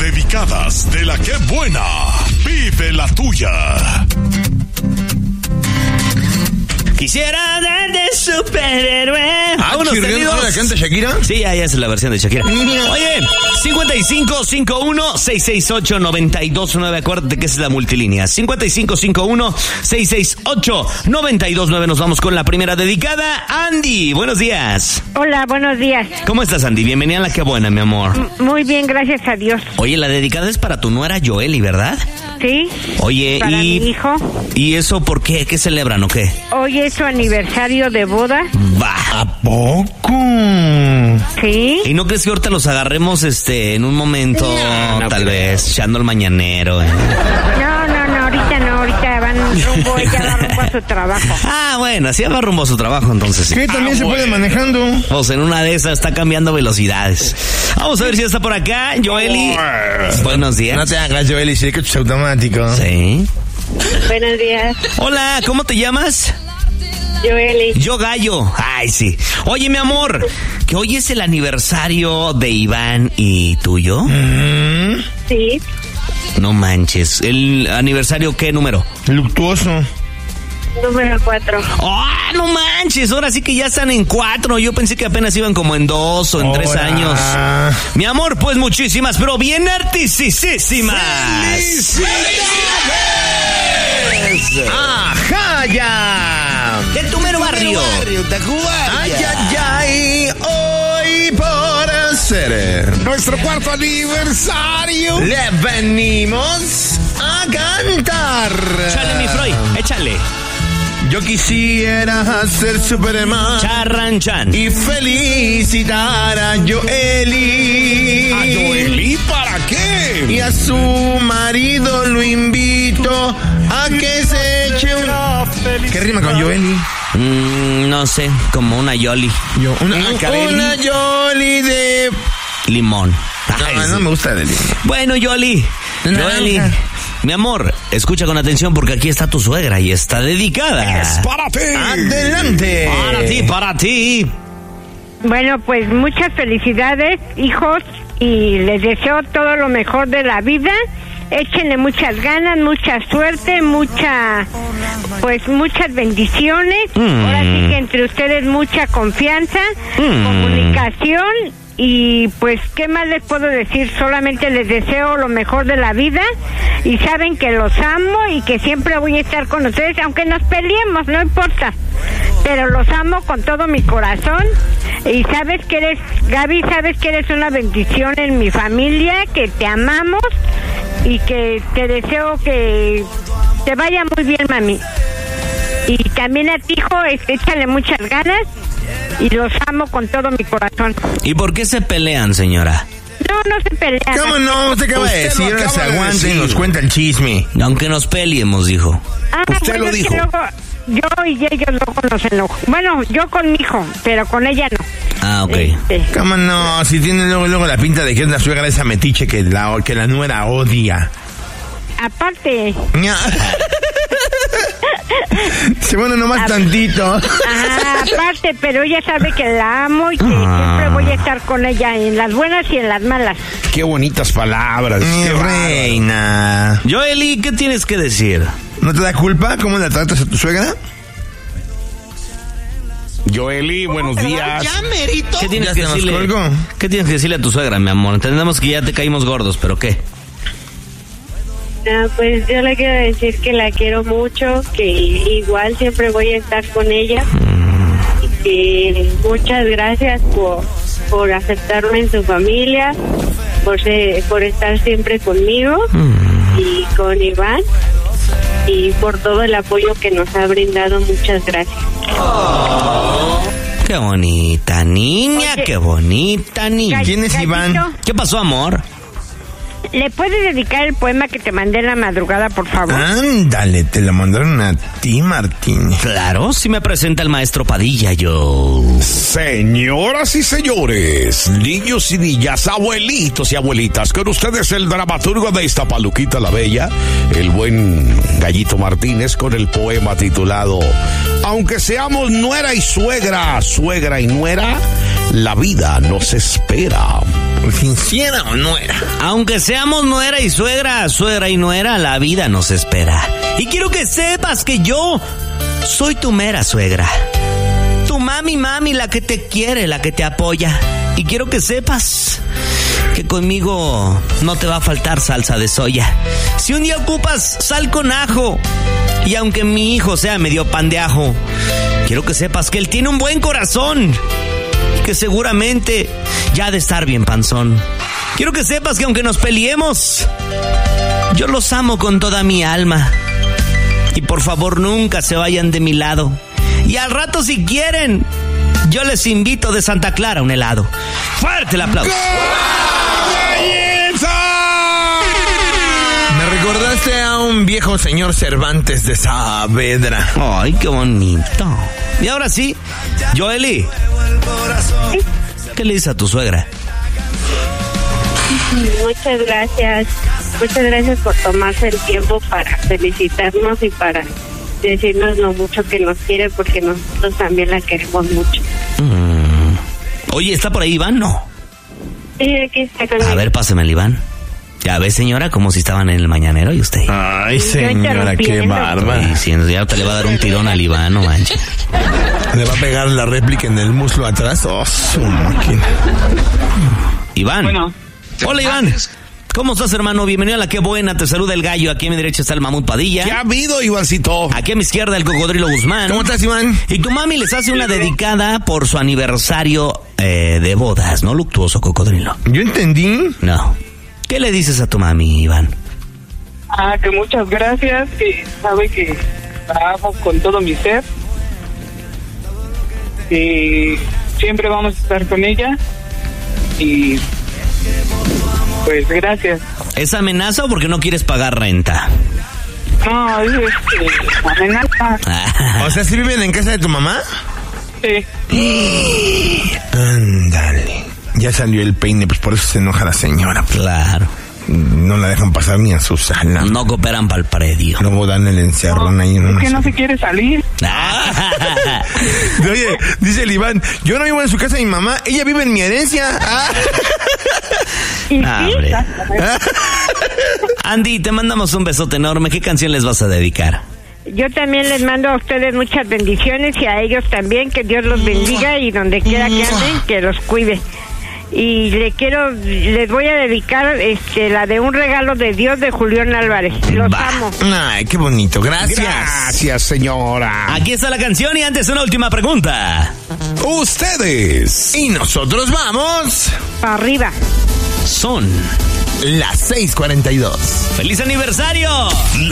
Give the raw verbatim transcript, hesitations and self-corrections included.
dedicadas de la que buena. Vive la tuya. Quisiera de superhéroe. Ah, ¿chirriendo la canta Shakira? Sí, ya, ya es la versión de Shakira. Oye, cincuenta y cinco cincuenta y uno, seiscientos sesenta y ocho, noventa y dos nueve. Acuérdate que esa es la multilínea. cincuenta y cinco cincuenta y uno, seiscientos sesenta y ocho, noventa y dos nueve. Nos vamos con la primera dedicada. Andy, buenos días. Hola, buenos días. ¿Cómo estás, Andy? Bienvenida a La Que Buena, mi amor. M- muy bien, gracias a Dios. Oye, la dedicada es para tu nuera Joely, ¿verdad? Sí. Oye, para y... mi hijo. ¿Y eso por qué? ¿Qué celebran o qué? Hoy es su aniversario de boda. Va. ¿A poco? Sí. ¿Y no crees que ahorita los agarremos este en un momento, no, no tal creo. vez, echando el mañanero? ¿eh? No, no, no, ahorita no, ahorita van rumbo, ella va rumbo a su trabajo. Ah, bueno, así va rumbo a su trabajo, entonces sí. ¿Qué? ¿También Ah, se bueno. puede manejando? Pues en una de esas está cambiando velocidades. Vamos a ver si está por acá, Joely. Buenos días. No te hagas, Joely, sí que es automático. Sí. Buenos días, Hola, ¿cómo te llamas? Joely. Yo Gallo. Ay, sí. Oye, mi amor, que hoy es el aniversario de Iván y tuyo. Mm, Sí, No manches. ¿El aniversario qué número? luctuoso. número cuatro. ¡Ah, no manches! Ahora sí que ya están en cuatro. Yo pensé que apenas iban como en dos o en tres Ahora. años. Mi amor, pues muchísimas, pero bien artistísimas. ¡Ajá, ya! De tu mero barrio. ¡Ay, ay, ay! Hoy por ser Nuestro cuarto aniversario. le venimos a cantar. Échale, mi Freud, échale. Yo quisiera ser Superman Charranchan. y felicitar a Joely. ¿A Joely para qué? Y a su marido lo invito a que se eche un... ¿Qué rima con Joely? Mm, no sé, como una Yoli. Yo, una, ¿Una Carelli? una Joely de... Limón. Ay, No, sí. no me gusta de limón. Bueno, Yoli. Naranja. Joely. Mi amor, escucha con atención porque aquí está tu suegra y está dedicada. Es para ti. ¡Adelante! Para ti, para ti. Bueno, pues muchas felicidades, hijos, y les deseo todo lo mejor de la vida. Échenle muchas ganas, mucha suerte, mucha, pues muchas bendiciones. Mm. Ahora sí que entre ustedes mucha confianza, Mm. comunicación. Y pues, ¿qué más les puedo decir? Solamente les deseo lo mejor de la vida y saben que los amo y que siempre voy a estar con ustedes, aunque nos peleemos, no importa. Pero los amo con todo mi corazón y sabes que eres, Gaby, sabes que eres una bendición en mi familia, que te amamos y que te deseo que te vaya muy bien, mami. Y también a ti, hijo, es- échale muchas ganas y los amo con todo mi corazón. ¿Y por qué se pelean, señora? No, no se pelean. ¿Cómo no? ¿Usted acaba de Usted lo decir? Ahora se acaba de aguanta y decir. nos cuenta el chisme. Aunque nos peleemos, dijo. Ah, Usted bueno, lo es que dijo. luego yo y ellos luego nos enojo. Bueno, yo con mi hijo, pero con ella no. Ah, ok. Este, ¿Cómo no? Si tiene luego, luego la pinta de que es la suegra de esa metiche que la, que la nuera odia. aparte, Ña. Sí, bueno, nomás tantito. ajá, aparte, pero ella sabe que la amo y que siempre voy a estar con ella en las buenas y en las malas. Qué bonitas palabras. Mi qué reina. Joely, ¿qué tienes que decir? ¿No te da culpa cómo la tratas a tu suegra? bárbaro. Joely, buenos días. ¿Qué tienes ¿Ya que se nos decirle? colgó? ¿Qué tienes que decirle a tu suegra, mi amor? Entendemos que ya te caímos gordos, pero ¿qué? Ah, pues yo le quiero decir que la quiero mucho, que igual siempre voy a estar con ella. Y que muchas gracias por, por aceptarme en su familia, por, ser- por estar siempre conmigo y con Iván. Y por todo el apoyo que nos ha brindado, muchas gracias. Qué bonita niña, Oye. qué bonita niña. ¿Quién es Iván? Gallito, ¿Qué pasó, amor? ¿le puedes dedicar el poema que te mandé en la madrugada, por favor? Ándale, te lo mandaron a ti, Martín. Claro, si me presenta el maestro Padilla, yo. Señoras y señores, niños y niñas, abuelitos y abuelitas, con ustedes el dramaturgo de Iztapaluquita la Bella, el buen Gallito Martínez, con el poema titulado Aunque seamos nuera y suegra, suegra y nuera, la vida nos espera. Sincera o nuera. Aunque seamos nuera y suegra, suegra y nuera, la vida nos espera. Y quiero que sepas que yo soy tu mera suegra. Tu mami, mami, la que te quiere, la que te apoya. Y quiero que sepas que conmigo no te va a faltar salsa de soya. Si un día ocupas sal con ajo, y aunque mi hijo sea medio pan de ajo, quiero que sepas que él tiene un buen corazón, que seguramente ya ha de estar bien panzón. Quiero que sepas que aunque nos peleemos, yo los amo con toda mi alma. Y por favor nunca se vayan de mi lado. Y al rato si quieren, yo les invito de Santa Clara un helado. ¡Fuerte el aplauso! Me recordaste a un viejo señor Cervantes de Saavedra. Ay, qué bonito. Y ahora sí, Joely, ¿qué le dices a tu suegra? Muchas gracias. Muchas gracias por tomarse el tiempo para felicitarnos y para decirnos lo mucho que nos quiere, porque nosotros también la queremos mucho. Mm. Oye, ¿está por ahí Iván? No. Sí, aquí está conmigo. A ver, páseme el Iván. Ya ves, señora, como si estaban en el mañanero y usted. Ay, señora, qué bárbara. Diciendo, ya te le va a dar un tirón al Iván, no manches. Le va a pegar la réplica en el muslo atrás. Oh, su máquina. Iván. Bueno. Hola, Iván. ¿Cómo estás, hermano? Bienvenido a La Qué Buena. Te saluda el Gallo. Aquí a mi derecha está el Mamut Padilla. ¿Qué ha habido, Ivancito? Aquí a mi izquierda el Cocodrilo Guzmán. ¿Cómo estás, Iván? Y tu mami les hace una dedicada por su aniversario eh, de bodas, ¿no? Luctuoso, Cocodrilo. Yo entendí. No. ¿Qué le dices a tu mami, Iván? Ah, que muchas gracias, que sabe que la amo con todo mi ser. Que siempre vamos a estar con ella. Y pues gracias. ¿Es amenaza o porque no quieres pagar renta? No, es este, amenaza. O sea, ¿sí viven en casa de tu mamá? Sí. Ándale. Ya salió el peine, pues por eso se enoja la señora. Claro. No la dejan pasar ni a su sala. No cooperan para el predio. Luego dan el encerrón ahí en Es una que no sala. se quiere salir. Oye, dice el Iván, yo no vivo en su casa de mi mamá, ella vive en mi herencia. Ah. Y Ah, sí, hombre. Andy, te mandamos un besote enorme. ¿Qué canción les vas a dedicar? Yo también les mando a ustedes muchas bendiciones y a ellos también, que Dios los bendiga y donde quiera que anden, que los cuide. Y le quiero, les voy a dedicar este la de Un Regalo de Dios de Julián Álvarez. Los Va. amo. Ay, qué bonito, gracias. Gracias, señora. Aquí está la canción y antes una última pregunta. Ustedes. Y nosotros vamos. Para arriba. Son. Las seis cuarenta y dos. ¡Feliz aniversario!